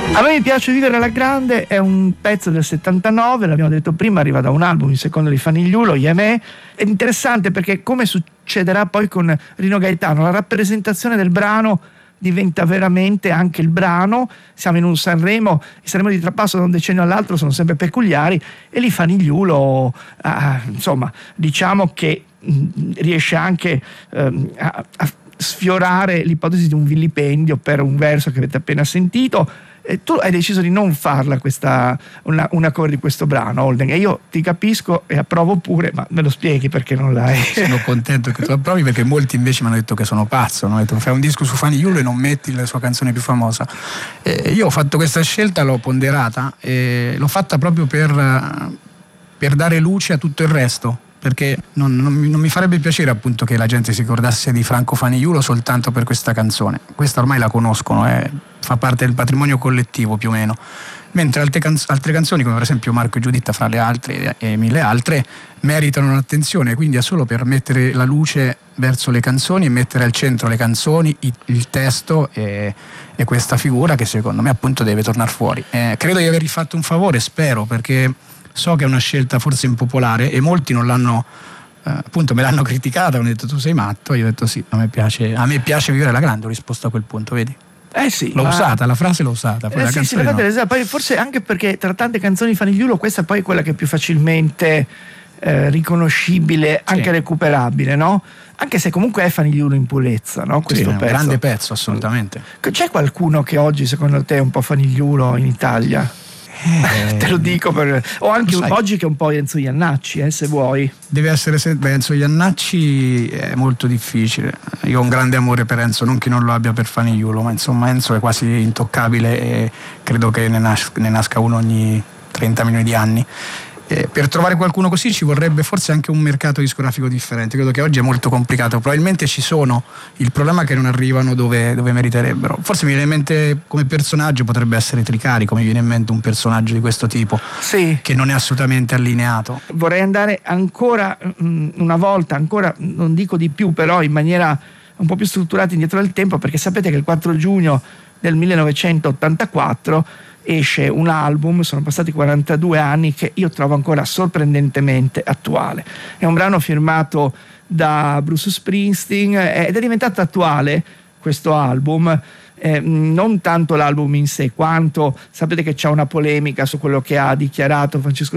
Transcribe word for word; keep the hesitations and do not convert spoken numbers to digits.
A me piace vivere alla grande, è un pezzo del settantanove, l'abbiamo detto prima, arriva da un album, il secondo di Fanigliulo, Yemè. È interessante perché, come succederà poi con Rino Gaetano, la rappresentazione del brano diventa veramente anche il brano. Siamo in un Sanremo, i Sanremo di trapasso da un decennio all'altro sono sempre peculiari, e lì Fanigliulo, ah, insomma, diciamo che mh, riesce anche um, a, a sfiorare l'ipotesi di un vilipendio per un verso che avete appena sentito. E tu hai deciso di non farla questa, una, una cover di questo brano, Holden, e io ti capisco e approvo pure, ma me lo spieghi perché non l'hai? Sono contento che tu approvi, perché molti invece mi hanno detto che sono pazzo, hanno detto fai un disco su Fanigliulo e non metti la sua canzone più famosa. E io ho fatto questa scelta, l'ho ponderata e l'ho fatta proprio per, per dare luce a tutto il resto, perché non, non, non mi farebbe piacere appunto che la gente si ricordasse di Franco Fanigliulo soltanto per questa canzone. Questa ormai la conoscono, eh, fa parte del patrimonio collettivo più o meno, mentre altre, canz- altre canzoni come per esempio Marco e Giuditta fra le altre e mille altre meritano un'attenzione, quindi è solo per mettere la luce verso le canzoni e mettere al centro le canzoni, il, il testo e, e questa figura che secondo me appunto deve tornare fuori. Eh, credo di avergli fatto un favore, spero, perché so che è una scelta forse impopolare e molti non l'hanno, eh, appunto me l'hanno criticata, hanno detto tu sei matto, io ho detto sì, a me piace, a me piace vivere alla grande, ho risposto a quel punto, vedi? Eh sì, l'ho ma... usata, la frase l'ho usata, poi eh la sì, sì, canzone no. Poi forse anche perché tra tante canzoni di Fanigliulo questa poi è quella che è più facilmente eh, riconoscibile, anche Sì. recuperabile, no? Anche se comunque è Fanigliulo in purezza, no? Questo Sì, è un pezzo. grande pezzo, assolutamente. C'è qualcuno che oggi secondo te è un po' Fanigliulo in Italia? Eh, te lo dico per... o anche un, oggi che è un po' Enzo Iannacci, eh, se vuoi. Deve essere se... Beh, Enzo Iannacci è molto difficile. Io ho un grande amore per Enzo, non che non lo abbia per Fanigliulo, ma insomma Enzo è quasi intoccabile e credo che ne, nas... ne nasca uno ogni trenta milioni di anni. Eh, per trovare qualcuno così ci vorrebbe forse anche un mercato discografico differente. Credo che oggi è molto complicato, probabilmente ci sono, il problema è che non arrivano dove, dove meriterebbero. Forse mi viene in mente come personaggio potrebbe essere Tricari, come viene in mente un personaggio di questo tipo, sì, che non è assolutamente allineato. Vorrei andare ancora mh, una volta, ancora non dico di più, però in maniera un po' più strutturata indietro nel tempo, perché sapete che il quattro giugno del millenovecentottantaquattro esce un album, sono passati quarantadue anni, che io trovo ancora sorprendentemente attuale. È un brano firmato da Bruce Springsteen ed è diventato attuale questo album, eh, non tanto l'album in sé, quanto sapete che c'è una polemica su quello che ha dichiarato Francesco